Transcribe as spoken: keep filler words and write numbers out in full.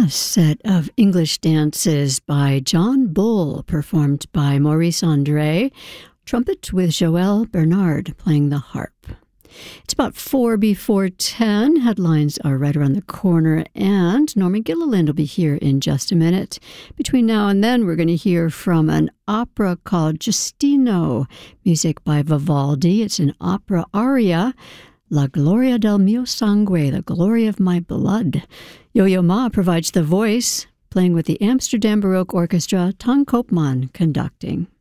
A set of English dances by John Bull, performed by Maurice Andre, trumpet with Joël Bernard playing the harp. It's about four before ten. Headlines are right around the corner, and Norman Gilliland will be here in just a minute. Between now and then, we're going to hear from an opera called Giustino, music by Vivaldi. It's an opera aria, La Gloria del mio sangue, the glory of my blood. Yo-Yo Ma provides the voice, playing with the Amsterdam Baroque Orchestra, Ton Koopman conducting.